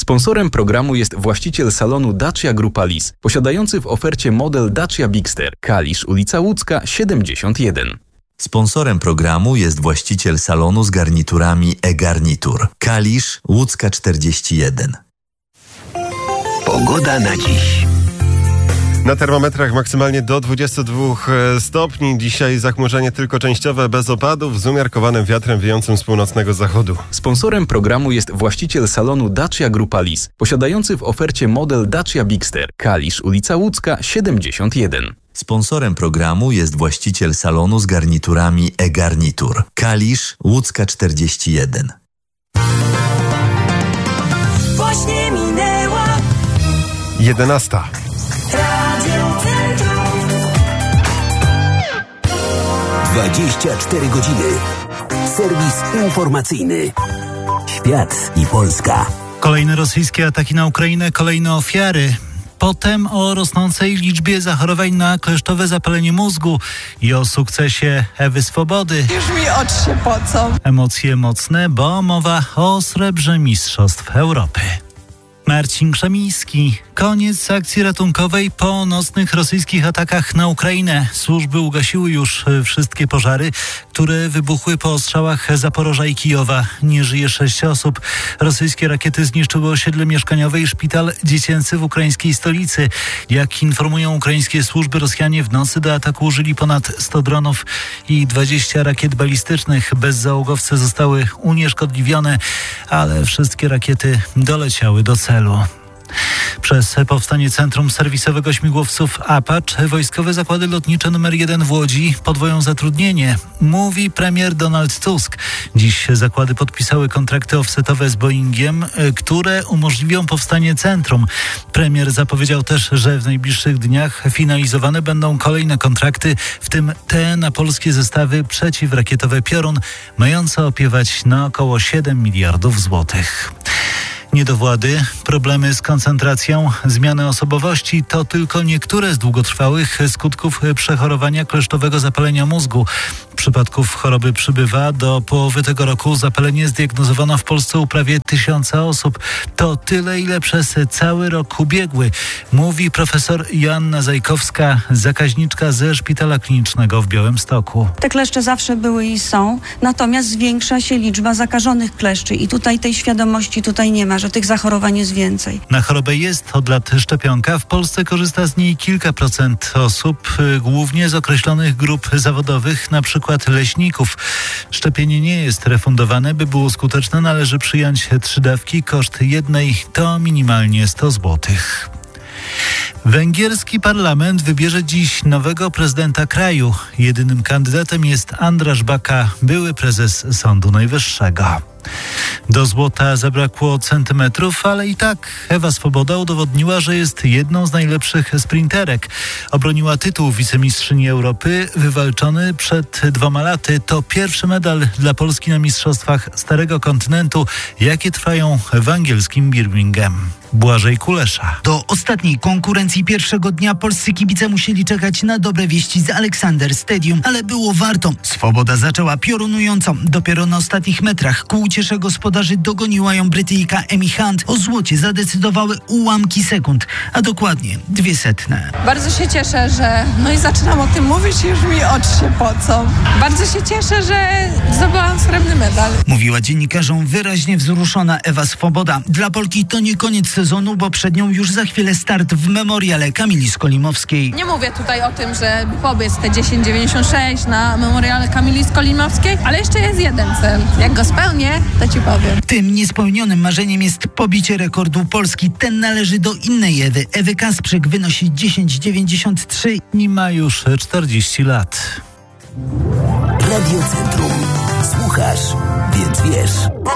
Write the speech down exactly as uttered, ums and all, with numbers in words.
Sponsorem programu jest właściciel salonu Dacia Grupa Lis, posiadający w ofercie model Dacia Bigster, Kalisz, ulica Łódzka, siedemdziesiąt jeden. Sponsorem programu jest właściciel salonu z garniturami e-garnitur, Kalisz, Łódzka czterdzieści jeden. Pogoda na dziś. Na termometrach maksymalnie do dwudziestu dwóch stopni. Dzisiaj zachmurzenie tylko częściowe, bez opadów, z umiarkowanym wiatrem wiejącym z północnego zachodu. Sponsorem programu jest właściciel salonu Dacia Grupa Lis, posiadający w ofercie model Dacia Bigster, Kalisz, ulica Łódzka, siedemdziesiąt jeden. Sponsorem programu jest właściciel salonu z garniturami e-garnitur, Kalisz, Łódzka czterdzieści jeden. Właśnie minęła jedenasta. dwadzieścia cztery godziny. Serwis informacyjny. Świat i Polska. Kolejne rosyjskie ataki na Ukrainę, kolejne ofiary. Potem o rosnącej liczbie zachorowań na kleszczowe zapalenie mózgu i o sukcesie Ewy Swobody. Już mi oczy się pocą. Emocje mocne, bo mowa o srebrze Mistrzostw Europy. Marcin Krzemiński. Koniec akcji ratunkowej po nocnych rosyjskich atakach na Ukrainę. Służby ugasiły już wszystkie pożary, które wybuchły po ostrzałach Zaporoża i Kijowa. Nie żyje sześć osób. Rosyjskie rakiety zniszczyły osiedle mieszkaniowe i szpital dziecięcy w ukraińskiej stolicy. Jak informują ukraińskie służby, Rosjanie w nocy do ataku użyli ponad sto dronów i dwadzieścia rakiet balistycznych. Bezzałogowce zostały unieszkodliwione, ale wszystkie rakiety doleciały do celu. Przez powstanie Centrum Serwisowego Śmigłowców Apache wojskowe zakłady lotnicze numer jeden w Łodzi podwoją zatrudnienie, mówi premier Donald Tusk. Dziś zakłady podpisały kontrakty offsetowe z Boeingiem, które umożliwią powstanie centrum. Premier zapowiedział też, że w najbliższych dniach finalizowane będą kolejne kontrakty, w tym te na polskie zestawy przeciwrakietowe Piorun, mające opiewać na około siedem miliardów złotych. Niedowłady, problemy z koncentracją, zmiany osobowości to tylko niektóre z długotrwałych skutków przechorowania kleszczowego zapalenia mózgu. Przypadków choroby przybywa. Do połowy tego roku zapalenie zdiagnozowano w Polsce u prawie tysiąca osób. To tyle, ile przez cały rok ubiegły, mówi profesor Joanna Zajkowska, zakaźniczka ze Szpitala Klinicznego w Białymstoku. Te kleszcze zawsze były i są, natomiast zwiększa się liczba zakażonych kleszczy i tutaj tej świadomości tutaj nie ma, że tych zachorowań jest więcej. Na chorobę jest od lat szczepionka. W Polsce korzysta z niej kilka procent osób, głównie z określonych grup zawodowych, na przykład leśników. Szczepienie nie jest refundowane. By było skuteczne, należy przyjąć trzy dawki. Koszt jednej to minimalnie sto złotych. Węgierski parlament wybierze dziś nowego prezydenta kraju. Jedynym kandydatem jest András Baka, były prezes Sądu Najwyższego. Do złota zabrakło centymetrów, ale i tak Ewa Swoboda udowodniła, że jest jedną z najlepszych sprinterek. Obroniła tytuł wicemistrzyni Europy, wywalczony przed dwoma laty. To pierwszy medal dla Polski na Mistrzostwach Starego Kontynentu, jakie trwają w angielskim Birmingham. Błażej Kulesza. Do ostatniej konkurencji pierwszego dnia polscy kibice musieli czekać na dobre wieści z Alexander Stadium, ale było warto. Swoboda zaczęła piorunująco. Dopiero na ostatnich metrach ku uciesze gospodarzy dogoniła ją Brytyjka Emi Hunt. O złocie zadecydowały ułamki sekund, a dokładnie dwie setne. Bardzo się cieszę, że no i zaczynam o tym mówić i już mi oczy się pocą. Bardzo się cieszę, że zdobyłam srebrny medal. Mówiła dziennikarzom wyraźnie wzruszona Ewa Swoboda. Dla Polki to nie koniec sezonu, bo przed nią już za chwilę start w memoriale Kamili Skolimowskiej. Nie mówię tutaj o tym, że pobiec te dziesięć dziewięćdziesiąt sześć na memoriale Kamili Skolimowskiej, ale jeszcze jest jeden cel. Jak go spełnię, to ci powiem. Tym niespełnionym marzeniem jest pobicie rekordu Polski. Ten należy do innej Ewy. Ewy Kasprzyk wynosi dziesięć dziewięćdziesiąt trzy i ma już czterdzieści lat. Radio Centrum. Słuchasz, więc wiesz.